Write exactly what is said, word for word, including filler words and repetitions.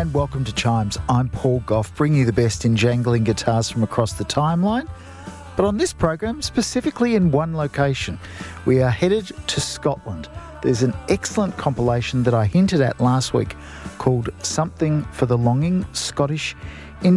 And welcome to Chimes. I'm Paul Gough, bringing you the best in jangling guitars from across the timeline. But on this program, specifically in one location, we are headed to Scotland. There's an excellent compilation that I hinted at last week called Something for the Longing, Scottish